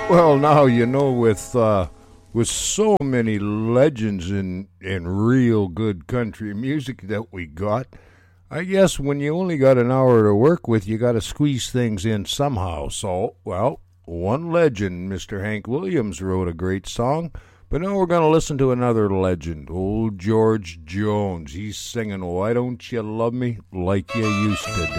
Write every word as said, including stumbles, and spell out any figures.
Well, now you know with uh, with so many legends in in real good country music that we got. I guess when you only got an hour to work with, you got to squeeze things in somehow. So, well, one legend, Mister Hank Williams, wrote a great song. But now we're going to listen to another legend, old George Jones. He's singing, "Why Don't You Love Me Like You Used to Do."